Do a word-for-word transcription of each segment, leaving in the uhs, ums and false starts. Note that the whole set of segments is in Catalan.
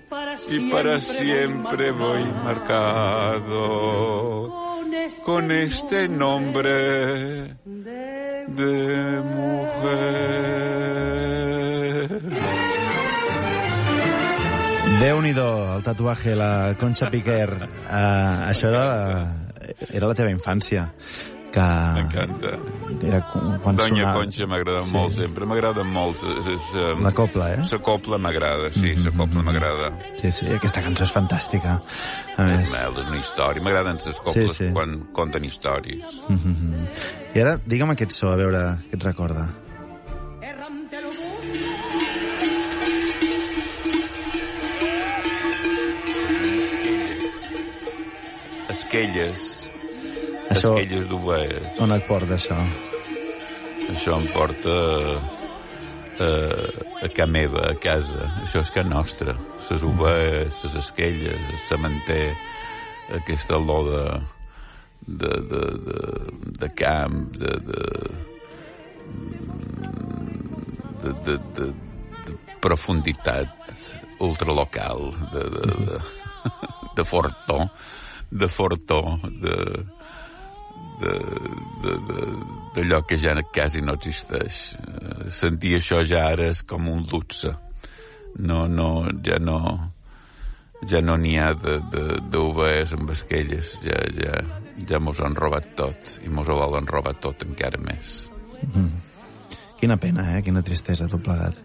y para siempre voy marcado con este nombre de mujer. Déu-n'hi-do, el tatuatge, la Concha Piquer. Uh, això era, era la teva infància. M'encanta. Quan Doña sonava... Concha m'agrada sí. molt sempre, m'agrada molt. És, um, la copla, eh? La copla m'agrada, sí, mm-hmm. la copla m'agrada. Sí, sí, aquesta cançó és fantàstica. A més. És una història, m'agraden les coples sí, sí. quan conten històries. Mm-hmm. I ara, digue'm aquest so, a veure què et recorda. Esquelles. Això, Esquelles d'ovelles. On et porta, això? Això em porta uh, a casa meva, a casa. Això és casa nostra. Les ovelles, les esquelles, el cementer, aquesta olor de, de, de, de, de camp, de, de, de, de, de, de profunditat ultralocal, de, de, de, de fortó, de fortó, de... d'allò que ja quasi no existeix. Sentir això ja ara és com un luxe. No, no, ja no ja no n'hi ha d'ovelles amb esquelles. Ja, ja, ja mos han robat tot i mos ho volen robar tot encara més. Mm. Quina pena, eh? Quina tristesa, tot plegat.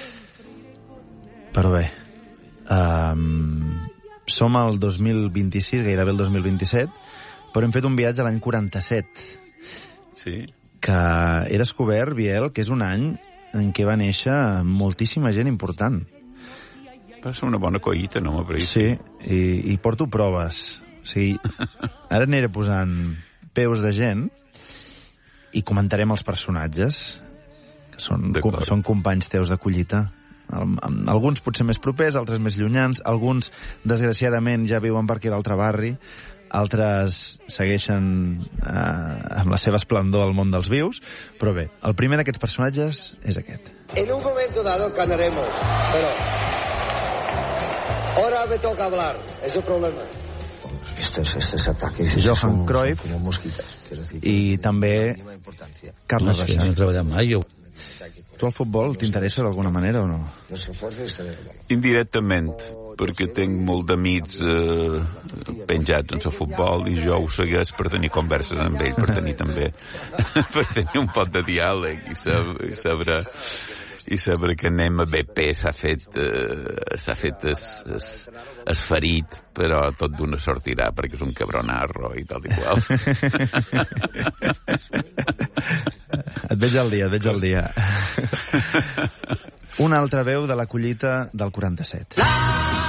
Però bé, um, som al dos mil vint-i-sis, gairebé el dos mil vint-i-set, però hem fet un viatge a l'any quaranta-set. Sí. Que he descobert, Biel, que és un any en què va néixer moltíssima gent important. Va ser una bona collita, no m'apareix. Sí, i, i porto proves. O sigui, ara aniré posant peus de gent i comentarem els personatges, que són, com, són companys teus de collita. Alguns potser més propers, altres més llunyans, alguns, desgraciadament, ja viuen per aquí a l'altre barri, altres segueixen eh, amb la seva esplendor al món dels vius, però bé, el primer d'aquests personatges és aquest. En un momento dado ganaremos, pero ahora me toca hablar, es el problema. Estos, estos ataques Johan Cruyff i també Carlos Reixac. Tu al futbol t'interessa d'alguna manera o no? Indirectament, perquè tinc molt d'amics eh, penjats en el futbol i jo ho segueix per tenir converses amb ells, per tenir també per tenir un pot de diàleg i saber, i saber, i saber que anem a B P s'ha fet eh, s'ha fet es, es, es ferit, però tot d'una sortirà perquè és un cabronarro i tal i qual. Et veig al dia, et veig al dia. Una altra veu de la collita del quaranta-set.